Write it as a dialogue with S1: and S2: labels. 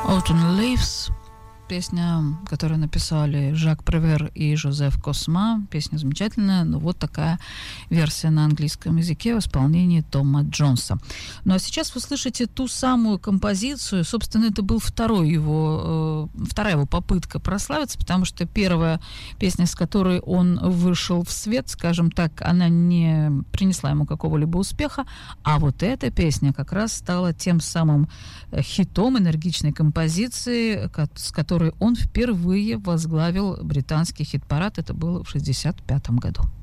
S1: Autumn Leaves, песня, которую написали Жак Превер и Жозеф Косма. Песня замечательная, но вот такая версия на английском языке в исполнении Тома Джонса. Ну а сейчас вы слышите ту самую композицию. Собственно, это был вторая его попытка прославиться, потому что первая песня, с которой он вышел в свет, скажем так, она не принесла ему какого-либо успеха, а вот эта песня как раз стала тем самым хитом энергичной композиции, с которой он впервые возглавил британский хит-парад. Это было в 1965 году.